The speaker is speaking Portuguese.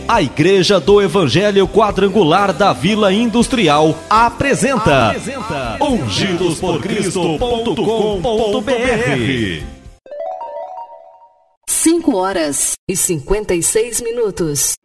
A Igreja do Evangelho Quadrangular da Vila Industrial apresenta ungidosporcristo.com.br. 5 horas e 56 minutos.